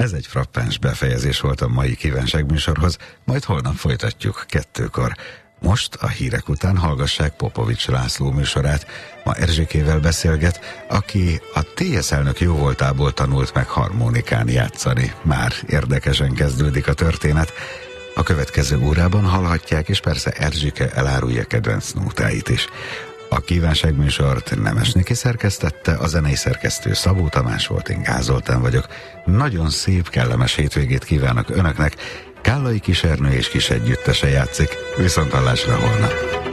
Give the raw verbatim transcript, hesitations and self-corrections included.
Ez egy frappáns befejezés volt a mai kívánságműsorhoz, majd holnap folytatjuk kettőkor. Most a hírek után hallgassák Popovics László műsorát. Ma Erzsikével beszélget, aki a té es elnök jóvoltából tanult meg harmonikán játszani. Már érdekesen kezdődik a történet. A következő órában hallhatják, és persze Erzsike elárulja kedvenc nótáit is. A kívánságműsort Nemes Niki szerkesztette, a zenei szerkesztő Szabó Tamás volt, én Gál Zoltán vagyok. Nagyon szép, kellemes hétvégét kívánok önöknek. Kállai Kis Ernő és kis együttese játszik. Viszonthallásra holnap.